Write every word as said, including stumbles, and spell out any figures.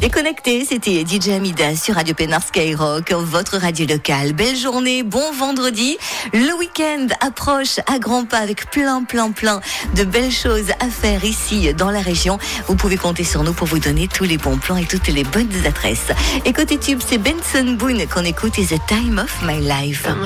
Et connecté, c'était D J Amida sur Radio Pénard Skyrock, votre radio locale. Belle journée, bon vendredi. Le week-end approche à grands pas avec plein, plein, plein de belles choses à faire ici dans la région. Vous pouvez compter sur nous pour vous donner tous les bons plans et toutes les bonnes adresses. Et côté tube, c'est Benson Boone qu'on écoute et The Time of My Life.